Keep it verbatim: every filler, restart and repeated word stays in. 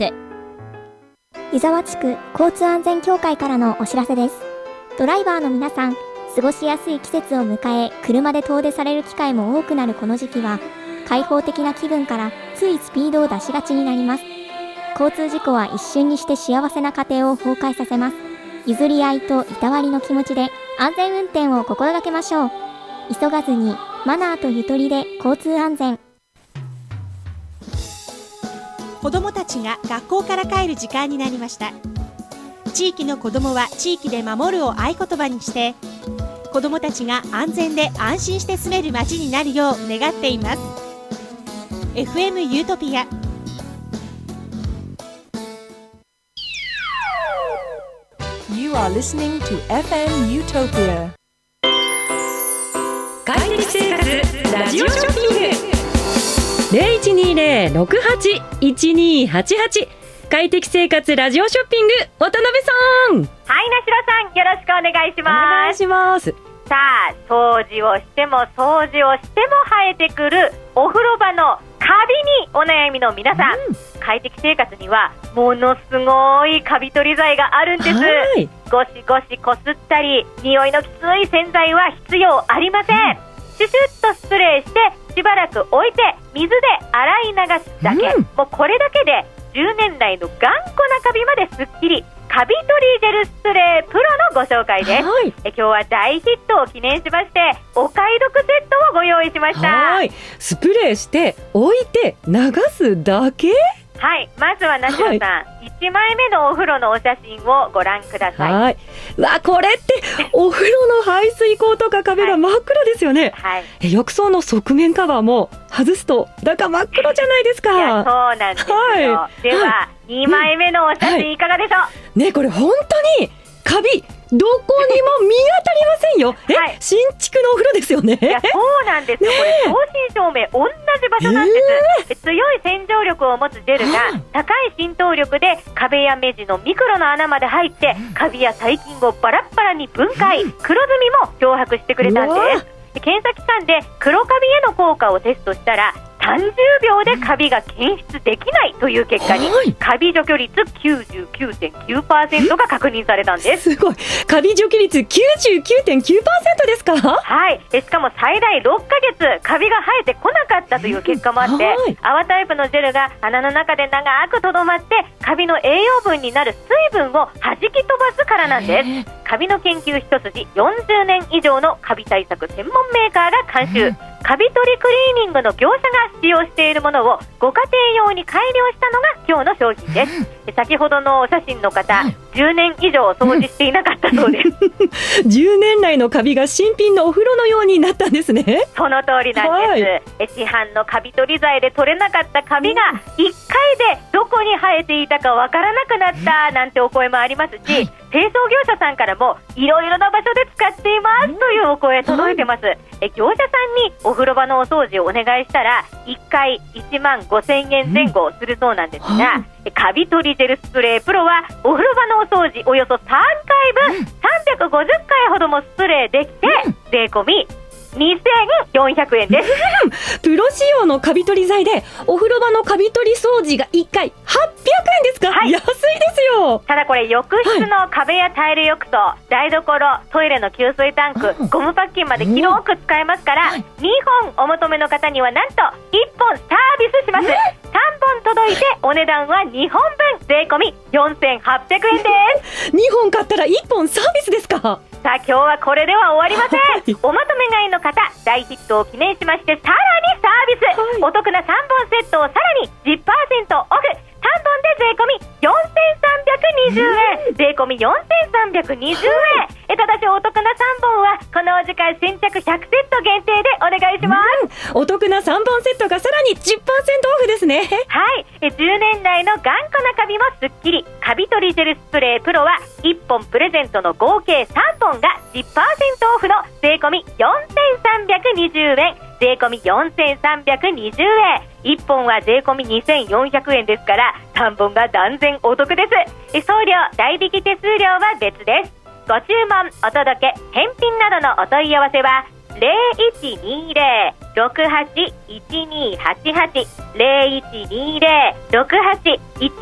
ク。 湯沢地区交通安全協会からのお知らせです。ドライバーの皆さん、過ごしやすい季節を迎え、車で遠出される機会も多くなるこの時期は、開放的な気分からついスピードを出しがちになります。交通事故は一瞬にして幸せな家庭を崩壊させます。譲り合いといたわりの気持ちで安全運転を心がけましょう。急がずにマナーとゆとりで交通安全。 子どもたちが学校から帰る時間になりました。地域の子どもは地域で守るを合言葉にして、子どもたちが安全で安心して住める街になるよう願っています。 エフエム ユートピア。 You are listening to エフエム Utopia。 快適生活ラジオショッピング ゼロいちにゼロ ろくはち いちにはちはち。 快適生活ラジオショッピング、渡辺さん。 はい、なしろさん、よろしくお願いします。 お願いします。 さあ、掃除をしても掃除をしても生えてくるお風呂場のカビにお悩みの皆さん、うん、快適生活にはものすごいカビ取り剤があるんです。ゴシゴシこすったり匂いのきつい洗剤は必要ありません、うん、シュシュッとスプレーしてしばらく置いて水で洗い流すだけ、うん、もうこれだけでじゅうねん来の頑固なカビまですっきり。カビ取りジェルスプレープロのご紹介です。はい、え今日は大ヒットを記念しましてお買い得セットをご用意しました。 はい、スプレーして置いて流すだけ。 はい、まずはなしろさん、はい、いちまいめのお風呂のお写真をご覧ください。 はい、うわ、これってお風呂の排水口とか壁が真っ黒ですよね。はい、え浴槽の側面カバーも外すと中真っ黒じゃないですか。 いや、そうなんですよ。はい、では、はい、にまいめのお写真いかがでしょう。はい、 ね、これ本当にカビどこにも見当たりませんよ。え、はい、新築のお風呂ですよね。 いや、そうなんですよ、ね、これ正真正銘同じ場所なんです、えー、強い洗浄力を持つジェルが高い浸透力で壁や目地のミクロの穴まで入ってカビや細菌をバラッバラに分解、黒ずみも漂白してくれたんです。検査機関で黒カビへの効果をテストしたらさんじゅうびょうでカビが検出できないという結果に、はい、カビ除去率 きゅうじゅうきゅうてんきゅうパーセント が確認されたんです。 すごい、カビ除去率 きゅうじゅうきゅうてんきゅうパーセント ですか。 はい、しかも最大ろっかげつカビが生えてこなかったという結果もあって、はい、泡タイプのジェルが穴の中で長くとどまってカビの栄養分になる水分を弾き飛ばすからなんです。カビの研究一筋よんじゅうねん以上のカビ対策専門メーカーが監修、うん、カビ取りクリーニングの業者が使用しているものをご家庭用に改良したのが今日の商品です、うん、先ほどのお写真の方、うん、じゅうねん以上掃除していなかったそうです、 うん、じゅうねん来のカビが新品のお風呂のようになったんですね。 その通りなんです、はい、市販のカビ取り剤で取れなかったカビがいっかいでどこに生えていたかわからなくなったなんてお声もありますし、はい、清掃業者さんからもいろいろな場所で使っていますというお声届いてます、はい、え業者さんにお風呂場のお掃除をお願いしたらいっかいいちまんごせんえん前後するそうなんですが、はい、カビ取りジェルスプレープロはお風呂場のお掃除およそさんかいぶん、うん、さんびゃくごじゅっかいほどもスプレーできて、うん、税込みにせんよんひゃくえんです、 うん、プロ仕様のカビ取り剤でお風呂場のカビ取り掃除がいっかいはっぴゃくえんですか、はい、安いですよ。 ただこれ浴室の壁やタイル浴槽、はい、台所、トイレの給水タンク、うん、ゴムパッキンまで広く使えますから、うん、にほんお求めの方にはなんといっぽんサービスします、さんぼん届いてお値段はにほんぶん税込みよんせんはっぴゃくえんですにほん買ったらいっぽんサービスですか。 さあ今日はこれでは終わりません、はい、おまとめ買いの方大ヒットを記念しましてさらにサービス、はい、お得なさんぼんセットをさらに じゅっパーセント オフ、さんぼんで税込みよんせんさんびゃくにじゅうえん、税込みよんせんさんびゃくにじゅうえん、えただしお得なさんぼんはこのお時間先着ひゃくセット限定でお願いします、 うん、お得なさんぼんセットがさらに じゅっパーセント オフですね。 はい、えじゅうねん来の頑固なカビもスッキリ、カビ取りジェルスプレープロはいっぽんプレゼントの合計さんぼんが じゅっパーセント オフの税込みよんせんさんびゃくにじゅうえん、税込みよんせんさんびゃくにじゅうえん、いっぽんは税込みにせんよんひゃくえんですからさんぼんが断然お得です。送料代引き手数料は別です。ご注文お届け返品などのお問い合わせはゼロいちにゼロ ろくはち いちにはちはち ゼロいちにゼロ ろくはち いち